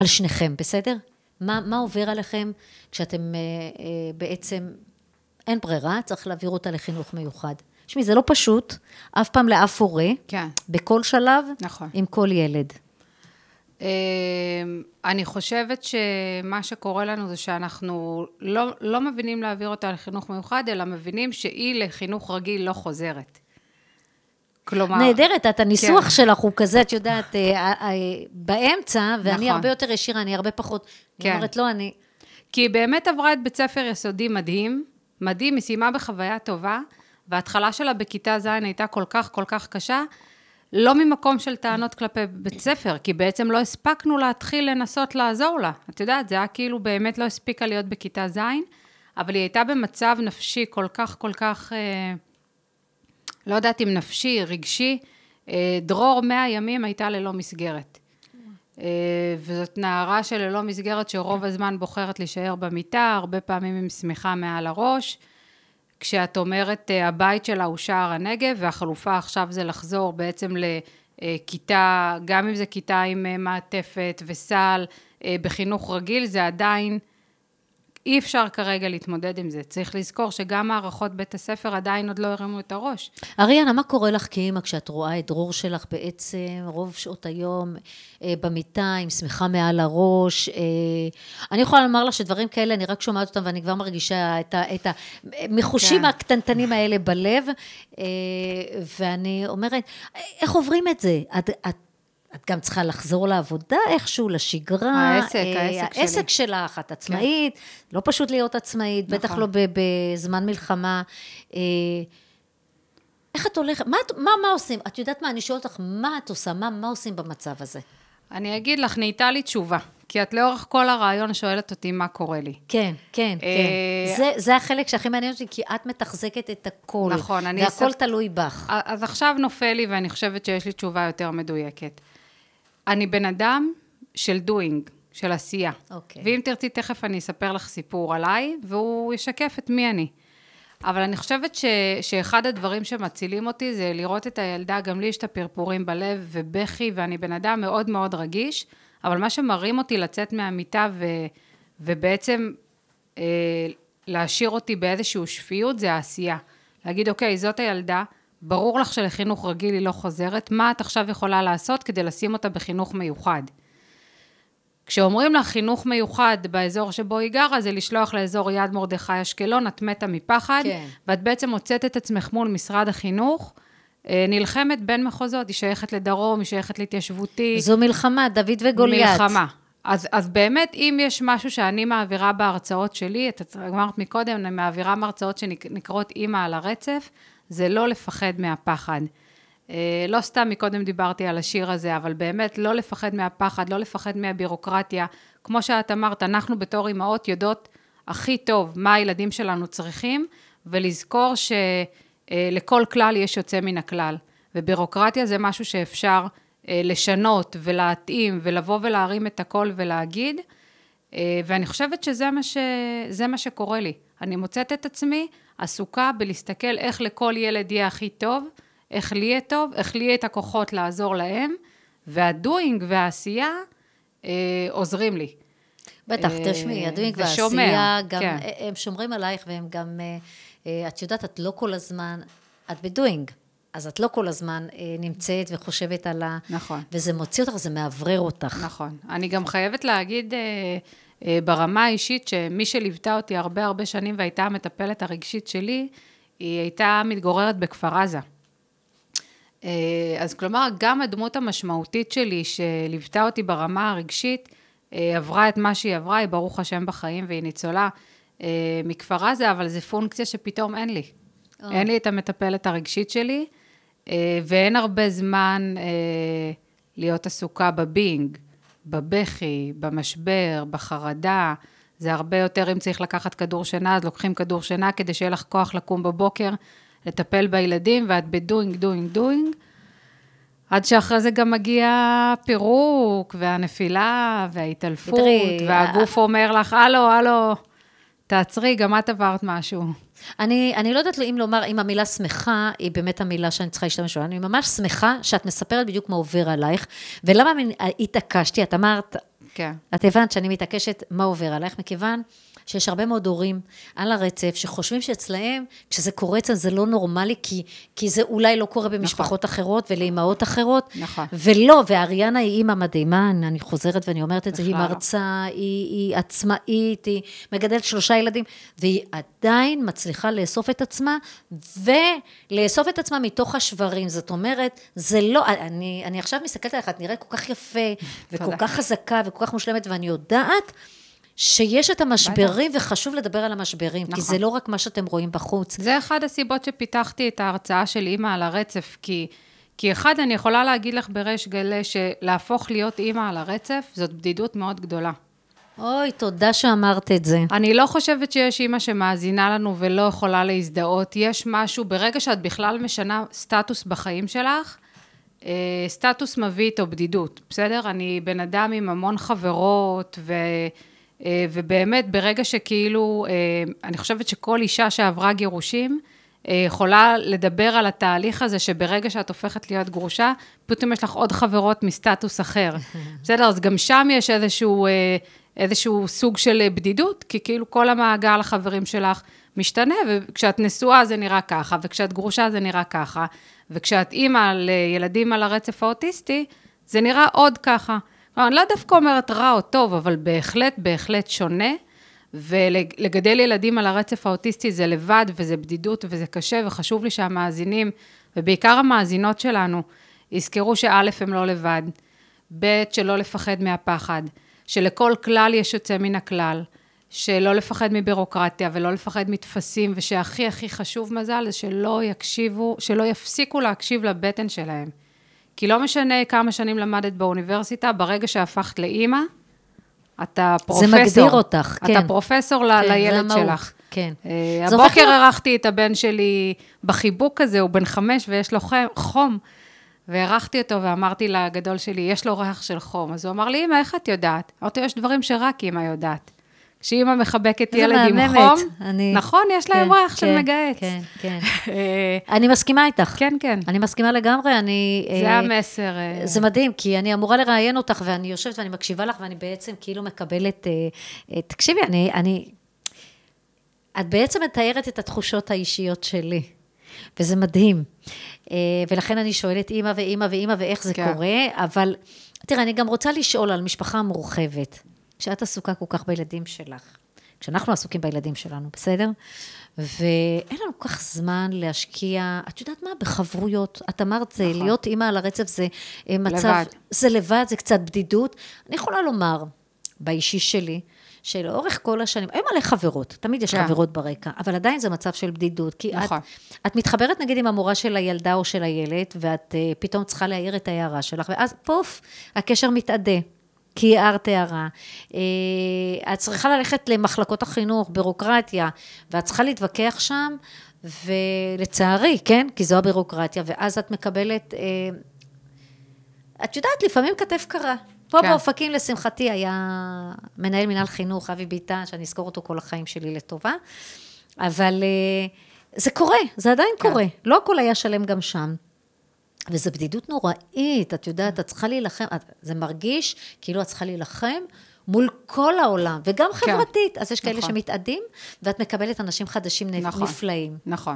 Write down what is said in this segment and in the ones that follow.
על שניכם, בסדר? מה עובר עליכם כשאתם בעצם, אין ברירה, צריך להעביר אותה לחינוך מיוחד. שמי, זה לא פשוט, אף פעם לאף הורה, כן. בכל שלב, נכון. עם כל ילד. אני חושבת שמה שקורה לנו זה שאנחנו לא מבינים להעביר אותה לחינוך מיוחד, אלא מבינים שהיא לחינוך רגיל לא חוזרת. כלומר... נהדרת, את הניסוח כן. שלך הוא כזה, את יודעת, באמצע, ואני נכון. הרבה יותר ישירה, אני הרבה פחות, כן. אני אומרת, לא, אני... כי היא באמת עברה את בית ספר יסודי מדהים, מדהים, היא סיימה בחוויה טובה, וההתחלה שלה בכיתה ז' הייתה כל כך קשה, לא ממקום של טענות כלפי בית ספר, כי בעצם לא הספקנו להתחיל לנסות לעזור לה. את יודעת, זה היה כאילו באמת לא הספיקה להיות בכיתה ז', אבל היא הייתה במצב נפשי כל כך, לא יודעת אם נפשי, רגשי, דרור 100 ימים הייתה ללא מסגרת. וזאת נערה שללא מסגרת שרוב הזמן בוחרת להישאר במיטה, הרבה פעמים עם שמיכה מעל הראש, כשאת אומרת הבית שלה הוא שער הנגב, והחלופה עכשיו זה לחזור בעצם לכיתה, גם אם זה כיתה עם מעטפת וסל, בחינוך רגיל, זה עדיין, אי אפשר כרגע להתמודד עם זה. צריך לזכור שגם מערכות בית הספר עדיין עוד לא הרימו את הראש. אריאנה, מה קורה לך כאמא כשאת רואה את דרור שלך בעצם רוב שעות היום במיטה עם שמיכה מעל הראש? אני יכולה לומר לך שדברים כאלה, אני רק שומעת אותם ואני כבר מרגישה את המחושים הקטנטנים האלה בלב, ואני אומרת, איך עוברים את זה? את גם צריכה לחזור לעבודה איכשהו, לשגרה. העסק שלך, את עצמאית, לא פשוט להיות עצמאית, בטח לא בזמן מלחמה. איך את הולכת? מה עושים? את יודעת מה? אני שואלת אותך, מה את עושה? מה עושים במצב הזה? אני אגיד לך, נהייתה לי תשובה, כי את לאורך כל הרעיון שואלת אותי מה קורה לי. כן. זה החלק שהכי מעניין אותי, כי את מתחזקת את הכל. נכון. והכל תלוי בך. אז עכשיו נופל לי, ואני חושבת שיש לי תשובה יותר מדויקת. אני בן אדם של doing, של עשייה. אוקיי. ואם תרצי, תכף אני אספר לך סיפור עליי, והוא ישקף את מי אני. אבל אני חושבת שאחד הדברים שמצילים אותי, זה לראות את הילדה, גם לי יש את הפרפורים בלב ובכי, ואני בן אדם מאוד מאוד רגיש, אבל מה שמרים אותי לצאת מהמיטה, ובעצם להשאיר אותי באיזשהו שפיות, זה העשייה. להגיד, אוקיי, זאת הילדה, ברור לך שלחינוך רגיל היא לא חוזרת, מה את עכשיו יכולה לעשות כדי לשים אותה בחינוך מיוחד? כשאומרים לך חינוך מיוחד באזור שבו היא גרה, זה לשלוח לאזור יד מרדכי אשקלון, את מתה מפחד, כן. ואת בעצם מוצאת את עצמך מול משרד החינוך, נלחמת בין מחוזות, היא שייכת לדרום, היא שייכת להתיישבותי. זו מלחמה, דוד וגוליית. מלחמה. אז באמת, אם יש משהו שאני מעבירה בהרצאות שלי, את אמרת מקודם, אני מעבירה מהרצאות שנקראות אימא על הרצף, זה לא לפחד מהפחד. לא סתם מקודם דיברתי על השיר הזה, אבל באמת לא לפחד מהפחד, לא לפחד מהבירוקרטיה. כמו שאת אמרת, אנחנו בתור אימהות יודעות הכי טוב מה הילדים שלנו צריכים, ולזכור שלכל כלל יש יוצא מן הכלל. ובירוקרטיה זה משהו שאפשר לשנות ולהתאים, ולבוא ולהרים את הכל ולהגיד, ואני חושבת שזה מה שקורה לי. אני מוצאת את עצמי עסוקה בלהסתכל איך לכל ילד יהיה הכי טוב, איך לי יהיה טוב, איך לי יהיה את הכוחות לעזור להם, והדוינג והעשייה עוזרים לי. בטח, תשמעי, הדוינג והעשייה, גם, הם שומרים עלייך, והם גם, את יודעת, את לא כל הזמן, את בדוינג, אז את לא כל הזמן נמצאת וחושבת על נכון. וזה מוציא אותך, זה מעברר אותך. נכון. אני גם חייבת להגיד ברמה האישית, שמי שליוותה אותי הרבה שנים, והייתה המטפלת הרגשית שלי, היא הייתה מתגוררת בכפר עזה. אז כלומר, גם הדמות המשמעותית שלי, שליוותה אותי ברמה הרגשית, עברה את מה שהיא עברה, היא ברוך השם בחיים, והיא ניצולה מכפר עזה, אבל זה פונקציה שפתאום אין לי. אין לי את המטפלת הרגשית שלי, ואין הרבה זמן להיות עסוקה בבינג, בבכי, במשבר, בחרדה. זה הרבה יותר אם צריך לקחת כדור שינה, אז לוקחים כדור שינה כדי שיהיה לך כוח לקום בבוקר, לטפל בילדים, ואת בדוינג, עד שאחרי זה גם מגיע פירוק, והנפילה, וההתעלפות, והגוף אומר לך, הלו, תעצרי, גם את עברת משהו. אני לא יודעת אם לומר, אם המילה שמחה, היא באמת המילה שאני צריכה להשתמש בה, אני ממש שמחה שאת מספרת בדיוק מה עובר עלייך, ולמה התעקשתי, את אמרת, כן. את הבנת שאני מתעקשת מה עובר עלייך, מכיוון שיש הרבה מאוד הורים על הרצף, שחושבים שאצלהם, כשזה קורה אצלם זה לא נורמלי, כי זה אולי לא קורה במשפחות אחרות, ולאמהות אחרות, נכון. ולא, ואריאנה היא אימא מדהימה, אני חוזרת ואני אומרת את זה, היא בכלל לא. מרצה, היא עצמאית, היא מגדלת 3 ילדים, והיא עדיין מצליחה לאסוף את עצמה, ולאסוף את עצמה מתוך השברים, זאת אומרת, זה לא, אני עכשיו מסתכלת עליך, את נראה כל כך יפה, וכל כך חזקה, וכל כך מושלמת, ואני יודעת, שיש את המשברים, וחשוב לדבר על המשברים, כי זה לא רק מה שאתם רואים בחוץ. זה אחד הסיבות שפיתחתי את ההרצאה של אימא על הרצף, כי אחד, אני יכולה להגיד לך בריש גלי, שלהפוך להיות אימא על הרצף, זאת בדידות מאוד גדולה. אוי, תודה שאמרת את זה. אני לא חושבת שיש אימא שמאזינה לנו ולא יכולה להזדהות. יש משהו, ברגע שאת בכלל משנה סטטוס בחיים שלך, סטטוס מביא איתו בדידות, בסדר? אני בן אדם עם המון חברות, ובאמת ברגע שכאילו, אני חושבת שכל אישה שעברה גירושים, יכולה לדבר על התהליך הזה, שברגע שאת הופכת להיות גרושה, פתאום יש לך עוד חברות מסטטוס אחר. בסדר? אז גם שם יש איזשהו סוג של בדידות, כי כאילו כל המעגל החברים שלך משתנה, וכשאת נשואה זה נראה ככה, וכשאת גרושה זה נראה ככה, וכשאת אימא לילדים על הרצף האוטיסטי, זה נראה עוד ככה. אני לא דווקא אומרת רע או טוב, אבל בהחלט שונה, ולגדל ילדים על הרצף האוטיסטי זה לבד, וזה בדידות, וזה קשה, וחשוב לי שהמאזינים, ובעיקר המאזינות שלנו, יזכרו שא' הם לא לבד, ב' שלא לפחד מהפחד, שלכל כלל יש יוצא מן הכלל, שלא לפחד מבירוקרטיה, ולא לפחד מתפסים, ושהכי הכי חשוב מזל, זה שלא יפסיקו להקשיב לבטן שלהם. כי לא משנה כמה שנים למדת באוניברסיטה, ברגע שהפכת לאימא, אתה פרופסור. זה מגדיר אותך, כן. אתה פרופסור לילד שלך. כן. הבוקר ערכתי את הבן שלי בחיבוק הזה, הוא בן 5 ויש לו חום, וערכתי אותו ואמרתי לגדול שלי, יש לו ריח של חום. אז הוא אמר לי, אמא, איך את יודעת? אמרתי, יש דברים שרק אמא יודעת. כשאמא מחבקת ילד עם חום, נכון, יש להם ריח של מגהץ. כן, כן. אני מסכימה איתך. כן, כן. אני מסכימה לגמרי, זה המסר. זה מדהים, כי אני אמורה לראיין אותך, ואני יושבת ואני מקשיבה לך, ואני בעצם כאילו מקבלת, תקשיבי, את בעצם מתארת את התחושות האישיות שלי, וזה מדהים. ולכן אני שואלת אמא ואמא ואמא, ואיך זה קורה, אבל תראה, אני גם רוצה לשאול על משפחה מורחבת. כשאת עסוקה כל כך בילדים שלך, כשאנחנו עסוקים בילדים שלנו, בסדר? ואין לנו כל כך זמן להשקיע, את יודעת מה? בחברויות. את אמרת, זה נכון. להיות אימא על הרצף, זה מצב, לבד. זה לבד, זה קצת בדידות. אני יכולה לומר, באישי שלי, שלאורך כל השנים, היו מלא חברות, תמיד יש חברות ברקע, אבל עדיין זה מצב של בדידות, כי נכון. את מתחברת נגיד עם המורה של הילדה או של הילד, ואת פתאום צריכה להעיר את ההערה שלך, ואז פוף, הקשר מתעדה. כי הערת הערה, את צריכה ללכת למחלקות החינוך, בירוקרטיה, ואת צריכה להתווכח שם, ולצערי, כן, כי זו הבירוקרטיה, ואז את מקבלת, את יודעת, לפעמים כתף קרה. פה באופקים, לשמחתי, היה מנהל מנהל חינוך, אבי ביטן, שאני אזכור אותו כל החיים שלי לטובה, אבל זה קורה, זה עדיין קורה, לא הכל היה שלם גם שם. וזו בדידות נוראית, את יודעת, את צריכה להילחם, זה מרגיש כאילו את צריכה להילחם מול כל העולם, וגם חברתית, אז יש כאלה שמתעדים, ואת מקבלת אנשים חדשים נפלאים. נכון.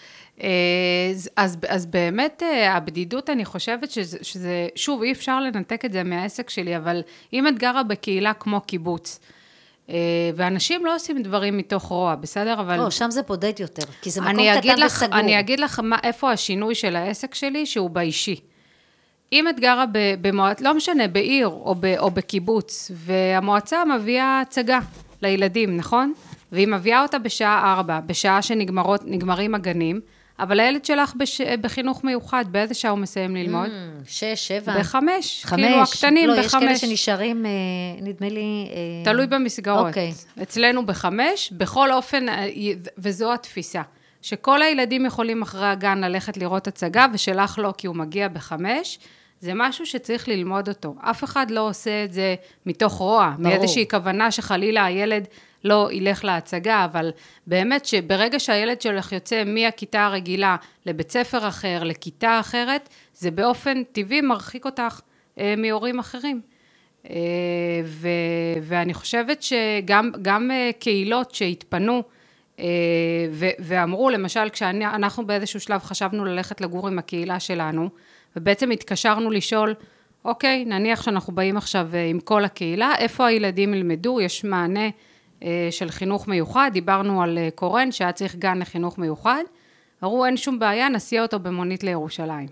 אז באמת הבדידות, אני חושבת שזה, שוב, אי אפשר לנתק את זה מהעסק שלי, אבל אם את גרה בקהילה כמו קיבוץ, ואנשים לא עושים דברים מתוך רוע, בסדר? אבל... לא, שם זה בודד יותר, כי זה מקום קטן וסגור. אני אגיד לך איפה השינוי של העסק שלי, שהוא באישי. אם את גרה במועצה, לא משנה, בעיר או בקיבוץ, והמועצה מביאה הצגה לילדים, נכון? והיא מביאה אותה בשעה 4, בשעה שנגמרים הגנים, אבל הילד שלך בחינוך מיוחד, באיזה שעה הוא מסיים ללמוד? 6, 7. ב5, כאילו הקטנים ב5. לא, יש כאלה שנשארים, נדמה לי... תלוי במסגרות. אוקיי. אצלנו ב5, בכל אופן, וזו התפיסה, שכל הילדים יכולים אחרי הגן ללכת לראות הצגה, ושלך לא, כי הוא מגיע ב5, זה משהו שצריך ללמוד אותו. אף אחד לא עושה את זה מתוך רוע, מאיזושהי כוונה שחלילה הילד לא ילך להצגה, אבל באמת שברגע שהילד שלך יוצא מהכיתה הרגילה לבית ספר אחר, לכיתה אחרת, זה באופן טבעי מרחיק אותך מהורים אחרים. ואני חושבת שגם קהילות שהתפנו, ואמרו, למשל, כשאנחנו באיזשהו שלב חשבנו ללכת לגור עם הקהילה שלנו, ובעצם התקשרנו לשאול, אוקיי, נניח שאנחנו באים עכשיו עם כל הקהילה, איפה הילדים ילמדו? יש מענה של חינוך מיוחד, דיברנו על קורן, שהיה צריך גן לחינוך מיוחד, אמרו, אין שום בעיה, נסיע אותו במונית לירושלים.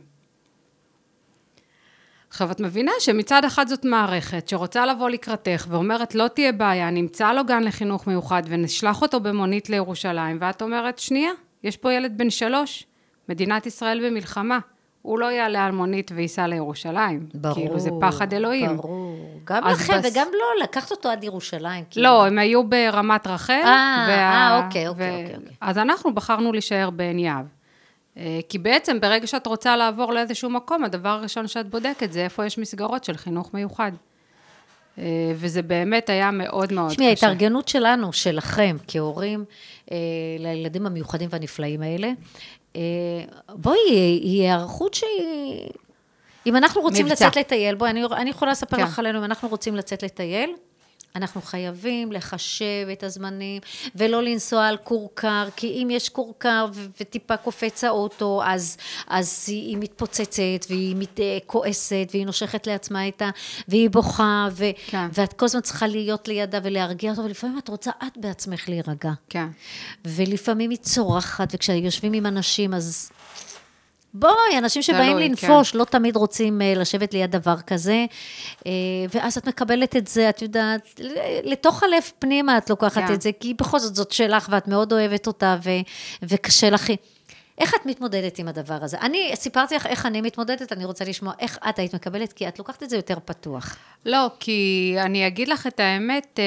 עכשיו, את מבינה שמצד אחד זאת מערכת שרוצה לבוא לקראתך ואומרת, לא תהיה בעיה, נמצא לו גן לחינוך מיוחד ונשלח אותו במונית לירושלים, ואת אומרת, שנייה, יש פה ילד בן 3, מדינת ישראל במלחמה, הוא לא יעלה על מונית וייסע לירושלים. ברור, כאילו זה פחד אלוהים. ברור. גם לכם וגם לא, לקחת אותו עד ירושלים. לא, הם היו ברמת רחל. אוקיי. אז אנחנו בחרנו להישאר בעין יהב. כי בעצם ברגע שאת רוצה לעבור לאיזשהו מקום, הדבר הראשון שאת בודקת זה איפה יש מסגרות של חינוך מיוחד. וזה באמת היה מאוד מאוד קשה. שמי, ההתארגנות שלנו, שלכם, כהורים, לילדים המיוחדים והנפלאים האלה, בואי, היא הערכות שהיא... אם אנחנו רוצים לצאת לטייל, בואי, אני יכולה לספר לך עלינו, אם אנחנו רוצים לצאת לטייל, אנחנו חייבים לחשב את הזמנים, ולא לנסוע על קורקר, כי אם יש קורקר וטיפה קופץ האוטו, אז היא מתפוצצת, והיא כועסת, והיא נושכת לעצמה איתה, והיא בוכה, ואת כל הזמן צריכה להיות לידה ולהרגיע אותו, ולפעמים את רוצה את בעצמך להירגע. כן. ולפעמים היא צורחת, וכשיושבים עם אנשים, אז... בואי, אנשים שבאים לנפוש, לא תמיד רוצים לשבת ליד דבר כזה, ואז את מקבלת את זה, את יודעת, לתוך הלב פנימה את לוקחת את זה, כי בכל זאת זאת שלך, ואת מאוד אוהבת אותה, וקשה לך. איך את מתמודדת עם הדבר הזה? אני סיפרתי לך איך אני מתמודדת, אני רוצה לשמוע איך את היית מקבלת, כי את לוקחת את זה יותר פתוח. לא, כי אני אגיד לך את האמת,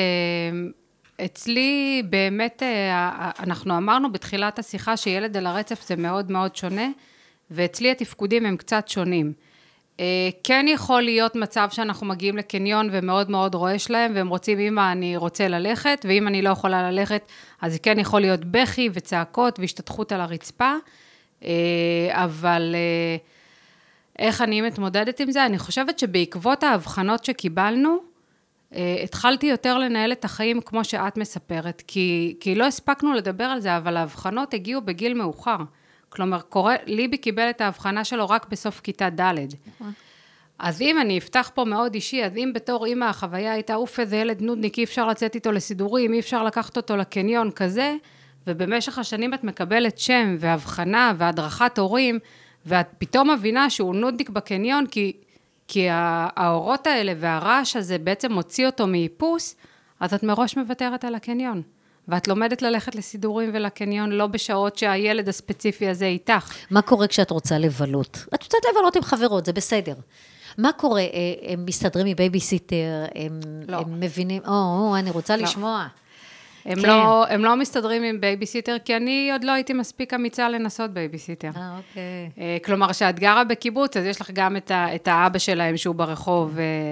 אצלי באמת, אנחנו אמרנו בתחילת השיחה, שילד על הרצף זה מאוד מאוד שונה, ואצלי התפקודים הם קצת שונים. כן יכול להיות מצב שאנחנו מגיעים לקניון ומאוד מאוד רועש להם, והם רוצים, אמא, אני רוצה ללכת, ואם אני לא יכולה ללכת, אז זה כן יכול להיות בכי וצעקות והשתתחות על הרצפה, אבל איך אני מתמודדת עם זה? אני חושבת שבעקבות ההבחנות שקיבלנו, התחלתי יותר לנהל את החיים כמו שאת מספרת, כי לא הספקנו לדבר על זה, אבל ההבחנות הגיעו בגיל מאוחר. כלומר, ליבי קיבל את ההבחנה שלו רק בסוף כיתה ד'. אז אם אני אפתח פה מאוד אישי, אז אם בתור אמא החוויה הייתה, איזה ילד נודניק, אי אפשר לצאת איתו לסידורים, אי אפשר לקחת אותו לקניון כזה, ובמשך השנים את מקבלת שם והבחנה והדרכת הורים, ואת פתאום מבינה שהוא נודניק בקניון, כי האורות האלה והרעש הזה בעצם מוציא אותו מאיפוס, אז את מראש מוותרת על הקניון. ואת לומדת ללכת לסידורים ולקניון, לא בשעות שהילד הספציפי הזה איתך. מה קורה כשאת רוצה לבלות? את רוצה לבלות עם חברות, זה בסדר. מה קורה? הם מסתדרים מבייביסיטר, הם מבינים, אני רוצה לשמוע. הם לא מסתדרים עם בייביסיטר, כי אני עוד לא הייתי מספיק אמיצה לנסות בייביסיטר. אוקיי. כלומר, שאת גרה בקיבוץ, אז יש לך גם את האבא שלהם שהוא ברחוב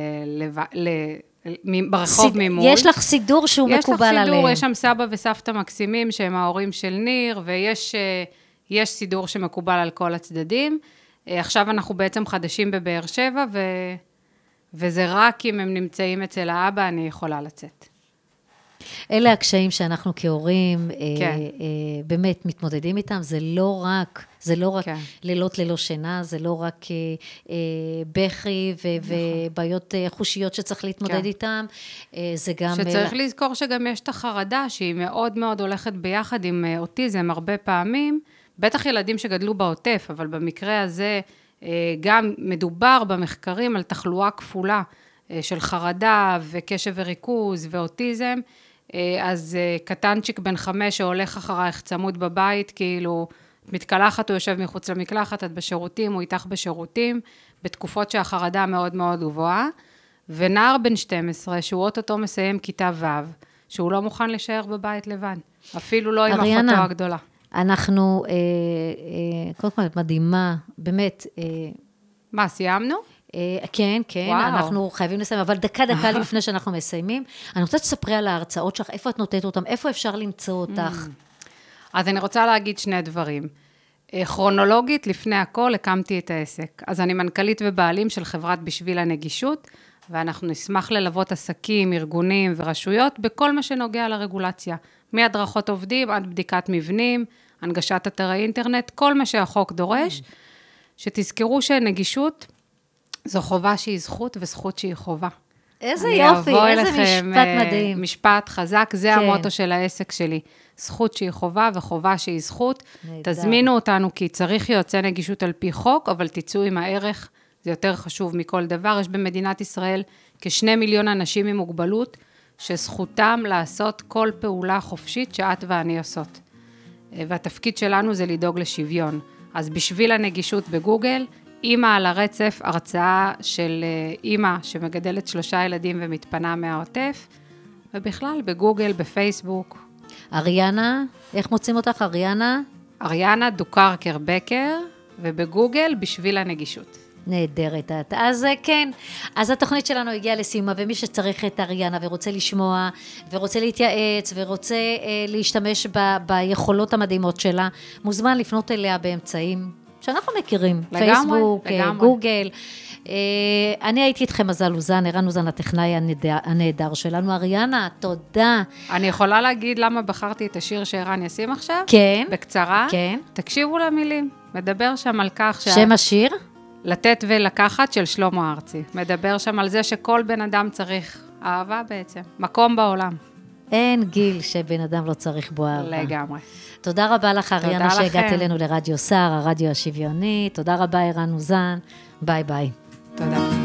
ברחוב ממול. יש לך סידור שהוא מקובל עליהם. יש לך סידור, יש שם סבא וסבתא מקסימים, שהם ההורים של ניר, ויש סידור שמקובל על כל הצדדים. עכשיו אנחנו בעצם חדשים בבאר שבע, וזה רק אם הם נמצאים אצל האבא, אני יכולה לצאת. אלה הקשיים שאנחנו כהורים באמת מתמודדים איתם, זה לא רק לילות ללא שינה, זה לא רק בכי ובעיות חושיות שצריך להתמודד איתם, זה גם... שצריך לזכור שגם יש את החרדה, שהיא מאוד מאוד הולכת ביחד עם אוטיזם הרבה פעמים, בטח ילדים שגדלו בעוטף, אבל במקרה הזה גם מדובר במחקרים על תחלואה כפולה של חרדה וקשב וריכוז ואוטיזם, אז קטנצ'יק בן 5 שהולך אחרייך צמוד בבית, כאילו מתקלחת, הוא יושב מחוץ למקלחת, את בשירותים, הוא איתך בשירותים, בתקופות שהחרדה מאוד מאוד גבוהה, ונער בן 12 שהוא אוטוטו מסיים כיתה ו', שהוא לא מוכן להישאר בבית לבד, אפילו לא עם אחותו הגדולה. אנחנו, קודם כל מדהימה, באמת. מה, סיימנו? כן, אנחנו חייבים לסיים, אבל דקה לפני שאנחנו מסיימים, אני רוצה שתספרי על ההרצאות שלך, איפה את נותנת אותם, איפה אפשר למצוא אותך? אז אני רוצה להגיד שני דברים. כרונולוגית, לפני הכל, הקמתי את העסק. אז אני מנכ"לית ובעלים של חברת בשביל הנגישות, ואנחנו נשמח ללוות עסקים, ארגונים ורשויות בכל מה שנוגע לרגולציה. מהדרכות עובדים עד בדיקת מבנים, הנגשת אתרי אינטרנט, כל מה שהחוק דורש, שתזכרו שנגישות זו חובה שהיא זכות וזכות שהיא חובה. איזה יופי, איזה משפט מדהים. אליכם משפט חזק, זה המוטו של העסק שלי. זכות שהיא חובה וחובה שהיא זכות. תזמינו אותנו כי צריך יועצי נגישות על פי חוק, אבל תצאו עם הערך, זה יותר חשוב מכל דבר. יש במדינת ישראל כ2 מיליון אנשים עם מוגבלות, שזכותם לעשות כל פעולה חופשית שאת ואני עושות. והתפקיד שלנו זה לדאוג לשוויון. אז בשביל הנגישות בגוגל, אמא על הרצף, הרצאה של אמא שמגדלת 3 ילדים ומתפנה מהעוטף, ובכלל בגוגל, בפייסבוק. אריאנה, איך מוצאים אותך, אריאנה? אריאנה דוקרקר בקר, ובגוגל בשביל הנגישות. נהדרת את. אז כן, אז התוכנית שלנו הגיעה לסיומה, ומי שצריך את אריאנה ורוצה לשמוע, ורוצה להתייעץ, ורוצה להשתמש ביכולות המדהימות שלה, מוזמן לפנות אליה באמצעים שאנחנו מכירים, לגמרי, פייסבוק, לגמרי. גוגל. אני הייתי איתכם מזל אוזן, ערן אוזן הטכנאי הנהדר שלנו. אריאנה, תודה. אני יכולה להגיד למה בחרתי את השיר שערן ישים עכשיו? כן. בקצרה? כן. תקשיבו למילים. מדבר שם על כך שם השיר? לתת ולקחת של שלמה ארצי. מדבר שם על זה שכל בן אדם צריך אהבה בעצם. מקום בעולם. אין גיל שבן אדם לא צריך בו אהבה. לגמרי. תודה רבה לך, אריאנה, תודה שהגעת לכם. אלינו לרדיו סער, הרדיו השוויוני. תודה רבה, ערן אוזן. ביי ביי. תודה.